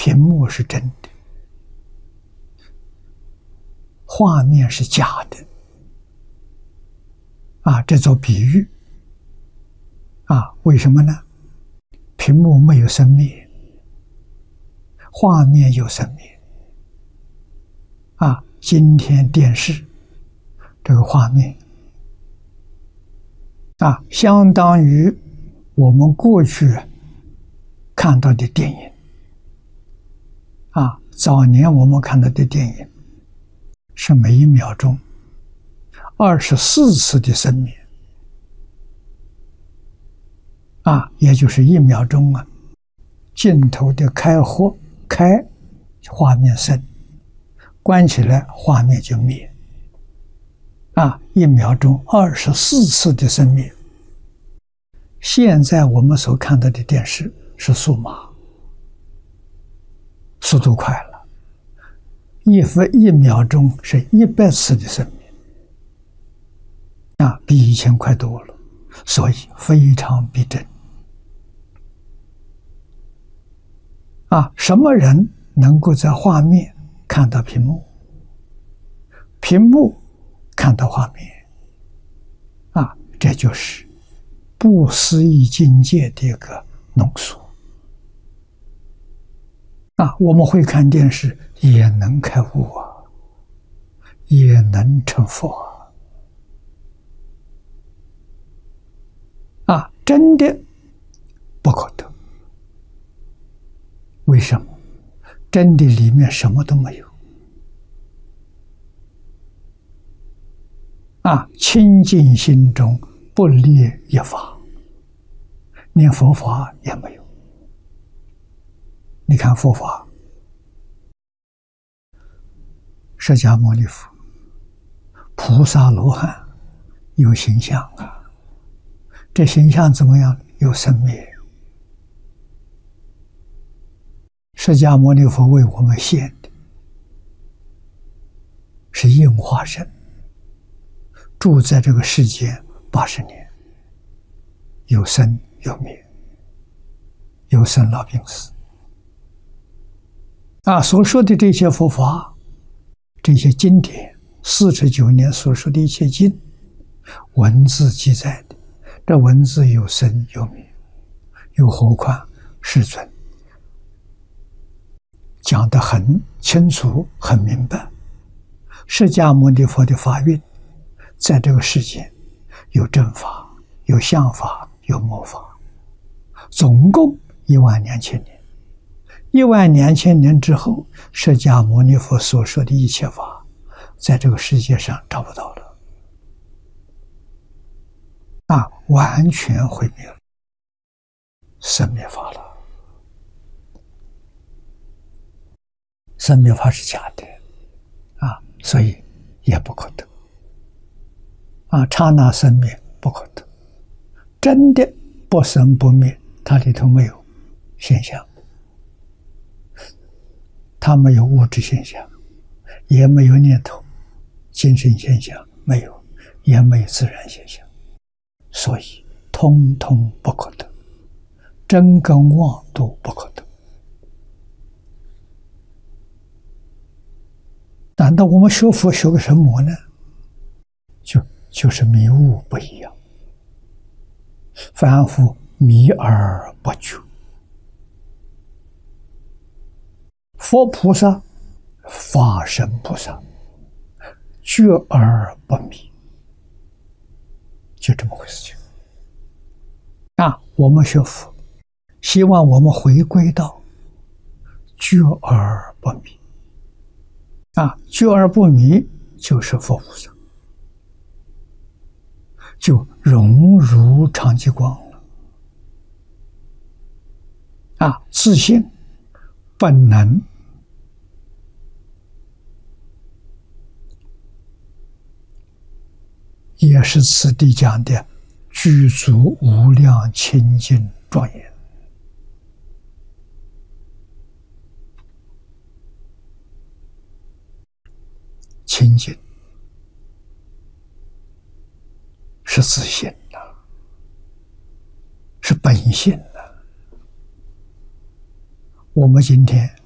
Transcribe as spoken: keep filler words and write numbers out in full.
屏幕是真的，画面是假的。啊，这做比喻。啊，为什么呢？屏幕没有生灭，画面有生灭。啊，今天电视这个画面，啊，相当于我们过去看到的电影。啊，早年我们看到的电影是每一秒钟二十四次的生灭。啊，也就是一秒钟啊，镜头的开合开，画面生，关起来画面就灭。啊，一秒钟二十四次的生灭。现在我们所看到的电视是数码，速度快了，一分一秒钟是一百次的生灭。啊，比以前快多了，所以非常逼真。啊，什么人能够在画面看到屏幕，屏幕看到画面？啊，这就是不思议境界的一个浓缩。啊，我们会看电视也能开悟啊，也能成佛啊！啊，真的不可得。为什么？真的里面什么都没有。啊，清净心中不列一法，连佛法也没有。你看佛法，释迦牟尼佛、菩萨罗汉有形象啊，这形象怎么样？有生灭。释迦牟尼佛为我们现的是应化身，住在这个世间八十年，有生有灭，有生老病死。啊，所说的这些佛法，这些经典，四十九年所说的一切经，文字记载的，这文字有生有灭，又何况世尊讲得很清楚很明白。释迦牟尼佛的法运在这个世间有正法，有相法，有末法，总共一万两千年。一万两千年之后，释迦牟尼佛所说的一切法在这个世界上找不到了，啊，完全毁灭了，生灭法了。生灭法是假的，啊，所以也不可得。啊，刹那生灭不可得，真的不生不灭，它里头没有现象，它没有物质现象，也没有念头，精神现象没有，也没有自然现象，所以通通不可得，真跟妄都不可得。难道我们学佛学个什么呢？就就是迷悟不一样，凡夫迷而不觉，佛菩萨、法身菩萨觉而不迷，就这么回事情。啊，我们学佛，希望我们回归到觉而不迷。啊，觉而不迷就是佛菩萨，就融入常寂光了。啊，自信本能也是此地讲的具足无量清净庄严。清净是自性的，是本性的。我们今天